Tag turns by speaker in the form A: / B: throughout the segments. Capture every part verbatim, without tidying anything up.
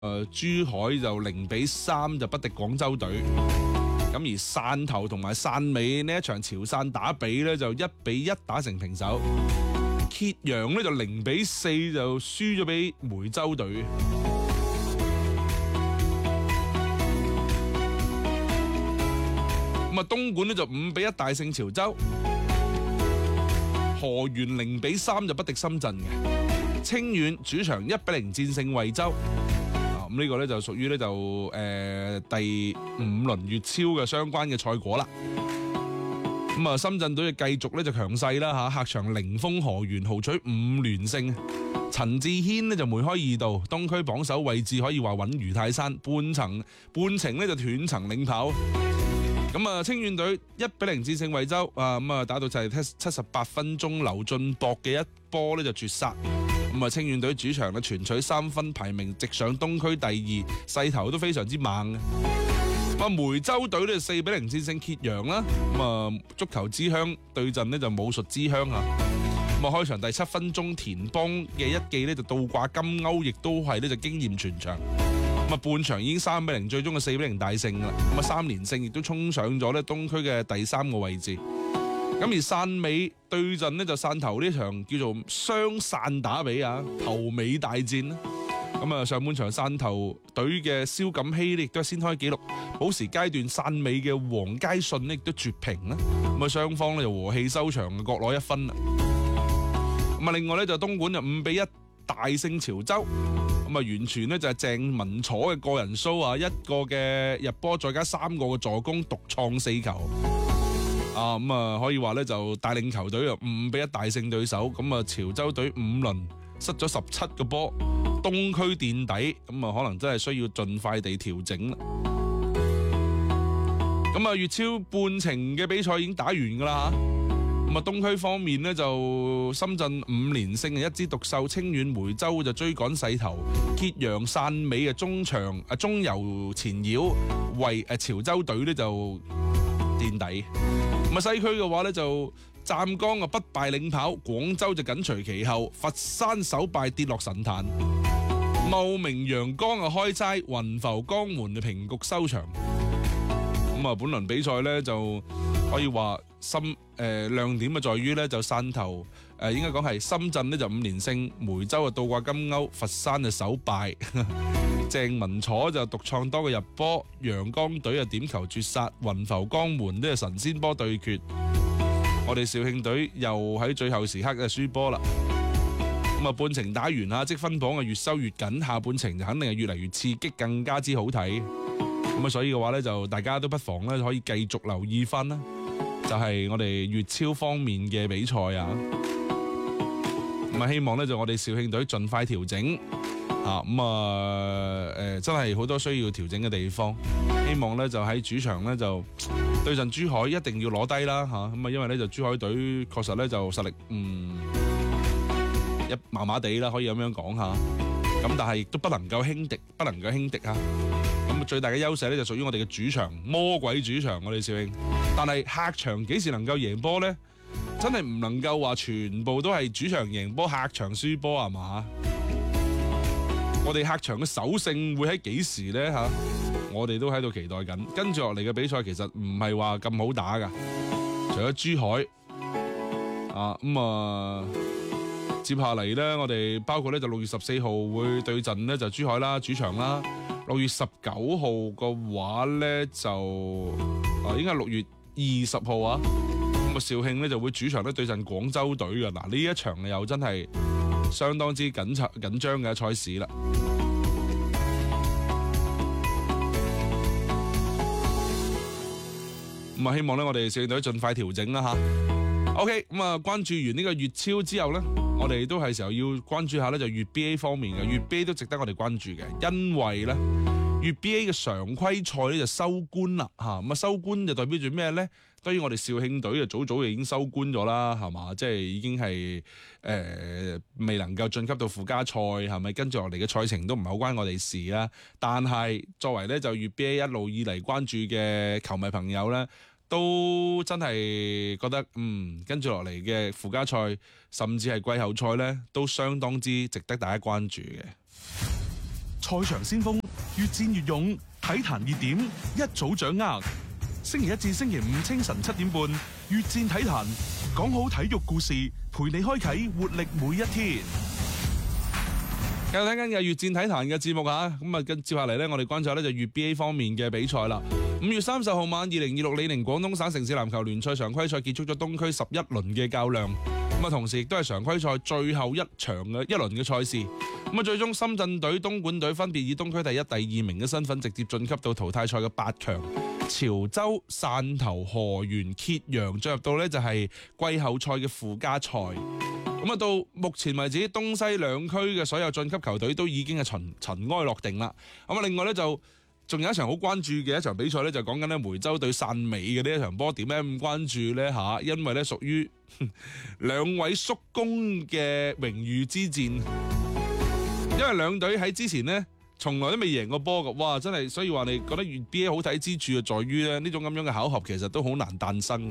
A: 呃、珠海就零比三就不敵廣州隊。咁而汕頭同埋汕尾呢一場潮汕打比咧就一比一打成平手。揭陽咧就零比四就輸咗俾梅州隊。咁啊，東莞咧就五比一大勝潮州。河源零比三就不敵深圳嘅。清遠主場一比零戰勝惠州。咁呢個咧就屬於咧就誒、呃、第五輪粵超嘅相關嘅賽果啦。咁啊，深圳隊繼續咧就強勢啦嚇，客場零封河源，豪取五連勝。陳志軒呢就梅開二度，東區榜首位置可以話穩如泰山，半程半程咧就斷層領跑。咁啊，清遠隊一比零戰勝惠州啊，咁啊打到就係七十八分鐘，劉俊博嘅一波咧就絕殺。咁啊，清遠隊主場咧全取三分，排名直上東區第二，勢頭都非常之猛。咁啊，梅州隊咧四比零戰勝揭陽啦。咁啊，足球之鄉對陣呢就武術之鄉啊。咁啊，開場第七分鐘，田邦嘅一記呢就倒掛金鈎，亦都係呢就驚豔全場。咁啊，半場已經三比零，最終嘅四比零大勝啦。咁啊，三連勝亦都衝上咗咧東區嘅第三個位置。咁而汕尾對陣呢，就汕頭呢場叫做雙汕打比啊，頭尾大戰啦。咁啊，上半場汕頭隊嘅蕭錦希亦都係先開紀錄，補時階段汕尾嘅黃佳信呢亦都絕平啦。咁啊，雙方呢就和氣收場，各攞一分啦。咁啊，另外呢，就東莞就五比一大勝潮州。咁啊，完全呢就係鄭文楚嘅個人 show 啊，一個嘅入波再加三個嘅助攻，獨創四球。啊，咁啊，可以話咧就帶領球隊啊五比一大勝對手。咁啊，潮州隊五輪失咗十七個波，東區墊底，咁啊可能真係需要盡快地調整啦。咁啊，粵超半程嘅比賽已經打完噶啦吓。咁啊，東區方面呢，就深圳五連勝啊，一枝獨秀，清遠梅州就追趕勢頭，揭陽汕尾嘅中場啊中游纏繞，為誒潮州隊呢就墊底。咁啊，西區嘅話咧就湛江啊不敗領跑，廣州就緊隨其後，佛山首敗跌落神壇，茂名陽江啊開齋，雲浮江門就平局收場。咁啊，本輪比賽咧就可以話深誒亮點啊在於咧就汕頭誒、呃、應該講係深圳呢就五連勝，梅州啊倒掛金鈎，佛山就首敗。鄭文楚就獨創多個入波，陽江隊啊點球絕殺，雲浮江門呢係神仙波對決。我哋肇慶隊又喺最後時刻嘅輸波啦。咁啊，半程打完啦，積分榜啊越收越緊，下半程就肯定係越嚟越刺激，更加之好睇。咁啊，所以嘅話咧就大家都不妨咧可以繼續留意翻啦，就係、是、我哋粵超方面嘅比賽啊。咁啊，希望咧就我哋肇慶隊盡快調整。啊咁啊誒，真係好多需要調整嘅地方，希望咧就喺主場咧就對陣珠海一定要攞低啦吓，咁啊因為咧就珠海隊確實咧就實力嗯一麻麻地啦，可以咁樣講下，咁但係亦都不能夠輕敵，不能夠輕敵啊！咁最大嘅優勢咧就屬於我哋嘅主場，魔鬼主場我哋肇慶，但係客場幾時能夠贏波咧？真係唔能夠話全部都係主場贏波，客場輸波係嘛？我哋客場嘅首勝會喺幾時呢？吓？我哋都喺度期待緊。跟住落嚟嘅比賽其實唔係話咁好打噶，除咗珠海啊咁啊，接下嚟呢，我哋包括呢就六月十四號會對陣呢就珠海啦，主場啦。六月十九號嘅話呢，就啊應該係六月二十號啊。咁啊肇慶呢就會主場咧對陣廣州隊嘅。嗱呢一場又真係相當之緊張緊張嘅賽事啦。咁啊，希望咧我哋肇慶隊盡快調整啦吓。OK， 咁啊，關注完呢個粵超之後咧，我哋都係時候要關注下咧就粵 B A 方面嘅，粵 B A 都值得我哋關注嘅，因為咧粵 B A 嘅常規賽咧就收官啦吓。咁啊收官就代表住咩咧？對於我哋肇慶隊啊，早早就已經收官咗啦，係嘛？即係已經係誒、呃、未能夠晉級到附加賽，係咪？跟住落嚟嘅賽程都唔係好關我哋事啦。但係作為咧就粵 B A 一路以嚟關注嘅球迷朋友咧，都真係覺得嗯，跟住落嚟嘅附加賽，甚至係季後賽咧，都相當之值得大家關注嘅。
B: 賽場先鋒，越戰越勇，體壇熱點一早掌握。星期一至星期五清晨七點半，越戰體壇，講好體育故事，陪你開啟活力每一天。
A: 繼續睇緊嘅越戰體壇嘅節目吓，咁啊跟接下嚟咧，我哋關注下咧就越 B A 方面嘅比賽啦。五月三十號晚，二零二六李寧廣東省城市籃球聯賽常規賽結束咗東區十一輪嘅較量，咁啊同時亦都係常規賽最後一場嘅一輪嘅賽事。咁啊最終深圳隊、東莞隊分別以東區第一、第二名嘅身份直接晉級到淘汰賽嘅八強。潮州、汕頭、河源、揭陽進入到呢就係季後賽嘅附加賽。咁啊到目前為止，東西兩區嘅所有晉級球隊都已經係塵塵埃落定啦。咁啊另外呢，就仲有一場好關注嘅一場比賽呢，就講緊呢梅州對汕尾嘅呢一場波，點解咁關注呢？吓？因為呢屬於兩位叔公嘅榮譽之戰，因為兩隊喺之前呢，從來都未贏過波㗎，哇！真係，所以話你覺得越 B A 好睇之處就在於咧，呢種咁樣嘅巧合其實都好難誕生，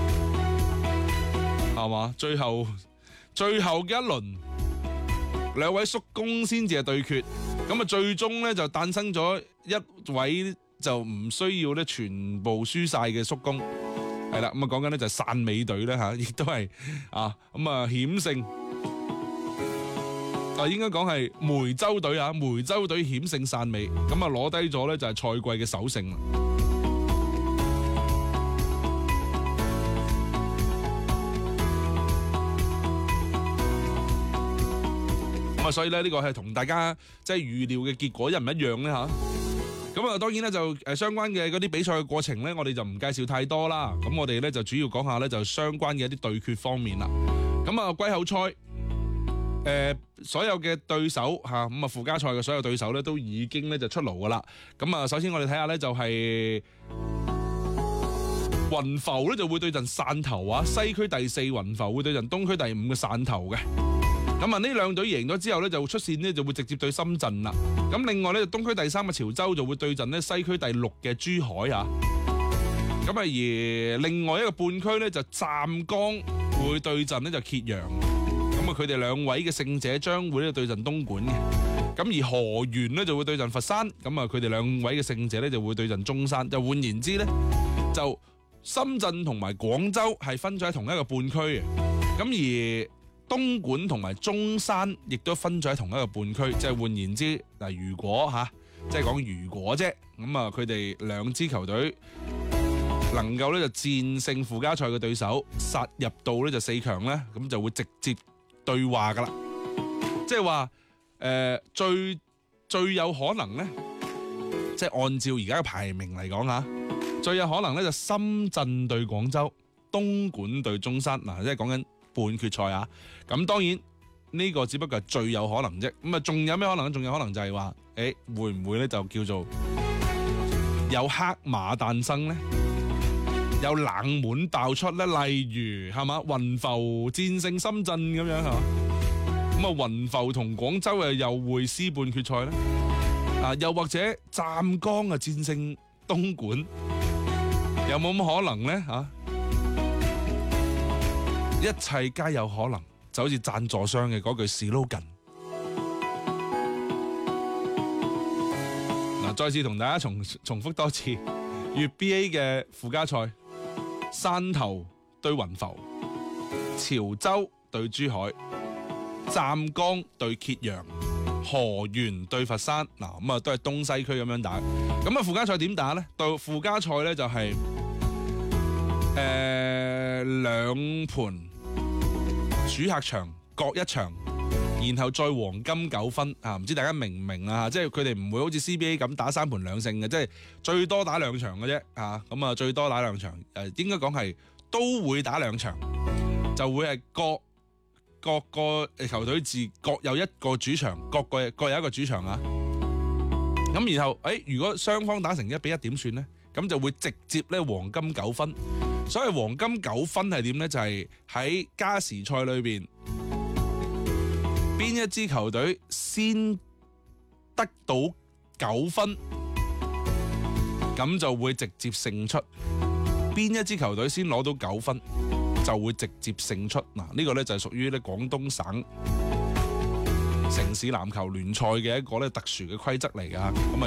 A: 係嘛？最後最後嘅一輪，兩位叔公先至係對決，咁啊最終咧就誕生咗一位就唔需要咧全部輸晒嘅叔公，係啦，咁啊講緊咧就係汕尾隊咧吓，亦都係啊咁啊險勝。啊，應該講係梅州隊啊，梅州隊險勝汕尾，咁啊攞低咗咧就係賽季嘅首勝啦。咁啊，所以咧呢個係同大家即係預料嘅結果一唔一樣咧吓。咁啊，當然咧就誒相關嘅嗰啲比賽嘅過程咧，我哋就唔介紹太多啦。咁我哋咧就主要講下咧就相關嘅一啲對決方面啦。咁啊，季後賽。誒、呃，所有嘅對手吓，咁啊附加賽嘅所有對手咧都已經咧就出爐噶啦。咁啊，首先我哋睇下咧就係雲浮咧就會對陣汕頭啊，西區第四雲浮會對陣東區第五嘅汕頭嘅。咁啊呢兩隊贏咗之後咧就出線呢就會直接對深圳啦。咁另外咧東區第三嘅潮州就會對陣呢西區第六嘅珠海啊。咁啊而另外一個半區咧就湛江會對陣呢就揭陽。咁啊，佢哋兩位嘅勝者將會咧對陣東莞嘅，咁而河源咧就會對陣佛山，咁啊佢哋兩位嘅勝者咧就會對陣中山。就換言之咧，就深圳同埋廣州係分咗喺同一個半區嘅，咁而東莞同埋中山亦都分咗喺同一個半區。即係換言之，嗱如果吓，即係講如果啫，咁啊佢哋兩支球隊能夠咧就戰勝附加賽嘅對手，殺入到咧就四強咧，咁就會直接對話噶啦，即係話誒最最有可能咧，即係按照而家嘅排名嚟講吓，最有可能咧就深圳對廣州，東莞對中山，嗱即係講緊半決賽啊。咁當然呢個只不過係最有可能啫。咁啊仲有咩可能？仲有可能就係話，誒會唔會咧就叫做有黑馬誕生咧？有冷門爆出咧，例如係嘛雲浮戰勝深圳咁樣係嘛，咁啊雲浮同廣州啊又會師半決賽咧，啊又或者湛江啊戰勝東莞，有冇咁可能咧吓？一切皆有可能，就好似贊助商嘅嗰句 slogan。嗱，再次同大家重重複多次，越 B A 嘅附加賽。汕頭對雲浮，潮州對珠海，湛江對揭陽，河源對佛山。嗱咁啊都係東西區咁樣打。咁啊附加賽點打咧？到附加賽咧就係誒兩盤主客場各一場，然後再黃金九分啊！唔知大家明唔明啊？即係佢哋唔會好似 C B A 咁打三盤兩勝嘅，即係最多打兩場嘅啫啊！咁啊最多打兩場，誒應該講係都會打兩場，就會係各各個球隊自各有一個主場，各個各有一個主場啊！咁然後誒，如果雙方打成一比一點算咧？咁就會直接咧黃金九分。所以黃金九分係點咧？就係喺加時賽裏邊。邊一支球隊先得到九分，咁就會直接勝出；邊一支球隊先攞到九分，就會直接勝出。嗱，呢個咧就係屬於咧廣東省城市籃球聯賽嘅一個咧特殊嘅規則嚟㗎。咁啊